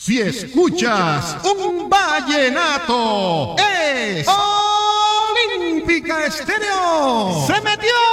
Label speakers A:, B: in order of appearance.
A: Si escuchas un vallenato, es Olímpica Estéreo. ¡Se metió!